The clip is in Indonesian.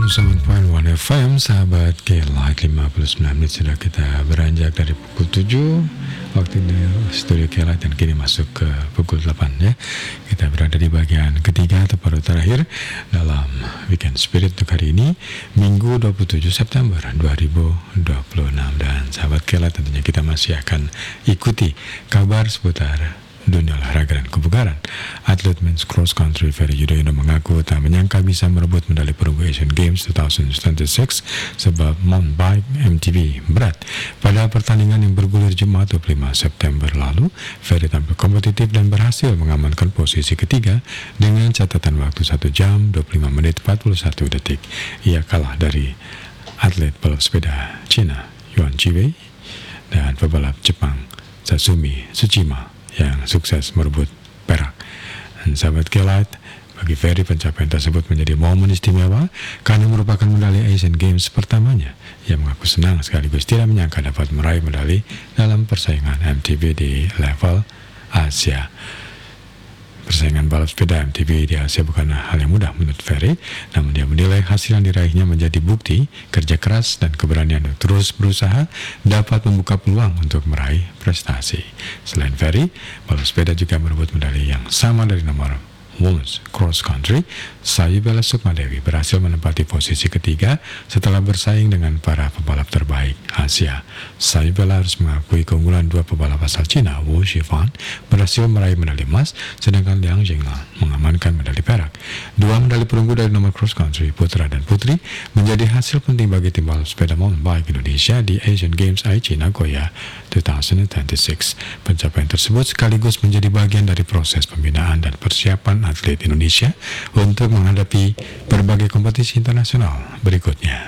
107.1 FM, sahabat K-Light, 59 menit sudah kita beranjak dari pukul 7 waktu di studio K-Light, dan kini masuk ke pukul 8 ya. Kita berada di bagian ketiga atau paruh terakhir dalam Weekend Spirit untuk hari ini, Minggu 27 September 2026. Dan sahabat K-Light, tentunya kita masih akan ikuti kabar seputar dunia olahraga dan kebugaran. Atlet men's cross country Ferry Yudhoyono mengaku tak menyangka bisa merebut medali perunggu Asian Games 2026 sebab mountain bike MTB berat. Pada pertandingan yang bergulir Jumat 25 September lalu, Ferry tampil kompetitif dan berhasil mengamankan posisi ketiga dengan catatan waktu 1 jam 25 menit 41 detik. Ia kalah dari atlet balap sepeda Cina Yuan Jiwei dan pebalap Jepang Tatsumi Tsushima yang sukses merebut perak. Dan sahabat K-Light, bagi Ferry pencapaian tersebut menjadi momen istimewa karena merupakan medali Asian Games pertamanya. Ia mengaku senang sekaligus tidak menyangka dapat meraih medali dalam persaingan MTB di level Asia. Persaingan balap sepeda MTB di Asia bukan hal yang mudah menurut Ferry, namun dia menilai hasil yang diraihnya menjadi bukti kerja keras dan keberanian untuk terus berusaha dapat membuka peluang untuk meraih prestasi. Selain Ferry, balap sepeda juga merebut medali yang sama dari nomor Women's Cross Country. Sayubela Sukmadewi berhasil menempati posisi ketiga setelah bersaing dengan para pebalap terbaik Asia. Sayubela harus mengakui keunggulan dua pebalap asal Cina, Wu Shifan, berhasil meraih medali emas, sedangkan Liang Jinglan mengamankan medali perak. Dua medali perunggu dari nomor cross country putra dan putri menjadi hasil penting bagi tim balap sepeda mountain bike Indonesia di Asian Games Aichi Nagoya 2026. Pencapaian tersebut sekaligus menjadi bagian dari proses pembinaan dan persiapan atlet Indonesia untuk menghadapi berbagai kompetisi internasional berikutnya.